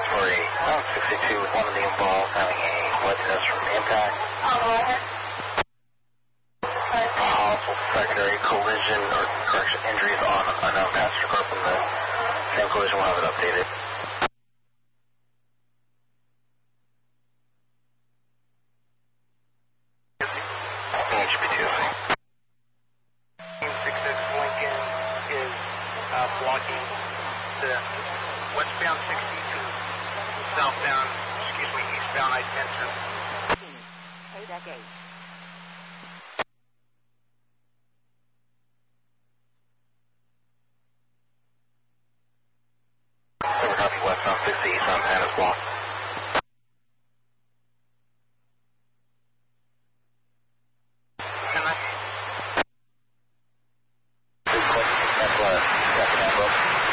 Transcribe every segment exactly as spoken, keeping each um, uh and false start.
Story one sixty-two with one of the involved having a blood test from impact. Possible secondary collision or correction injuries on unknown passenger car from the same collision. We'll have it updated. H P two. six six Lincoln is uh, blocking the westbound sixty-two, southbound, excuse me, eastbound I ten seven. Hey, that gate. Over copy westbound sixty, eastbound ten is blocked. Can I? That's left. That's Tambo.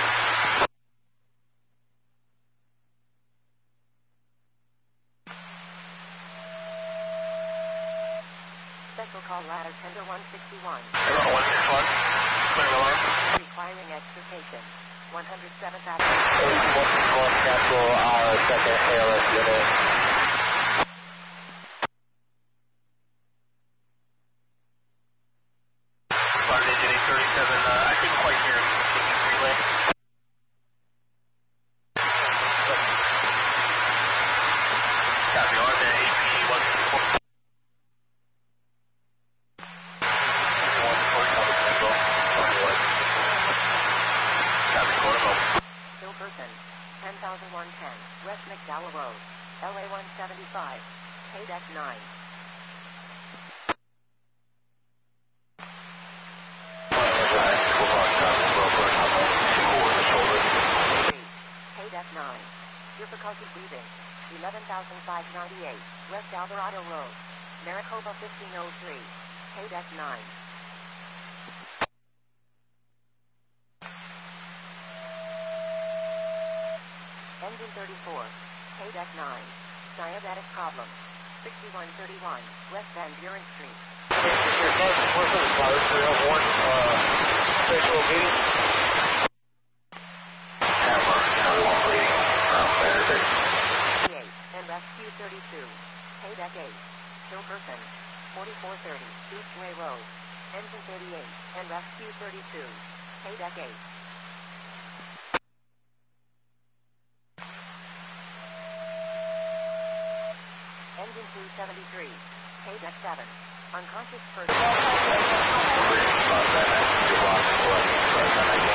Special call ladder tender one sixty-one. Airline one sixty-one. Clear alarm. Requiring extrication. one hundred seventh one Avenue. sixty-one cancel our second A L S unit. Flight engine eight thirty-seven, uh, I couldn't quite hear him. Can you relay? Copy, on to A P one sixty-four. one forty-seven Central. twenty-one. Copy, quarter mile. Still person. ten thousand one ten. West McDowell Road. L A one seventy-five. K D E C nine. K D E C nine. Difficulty breathing. eleven thousand five ninety-eight. West Alvarado Road. Maricopa fifteen oh three. K D E C nine. Engine thirty-four. K D E C nine. Diabetic problem. sixty-one thirty-one. West Van Buren Street. Special meeting. Camera, camera one leading from there. eight. And Rescue thirty-two. K D E C eight. Still person. forty-four thirty. East Way Road. Engine thirty-eight. And Rescue thirty-two. K D E C eight. Engine two seventy-three. K D E C seven. Unconscious person.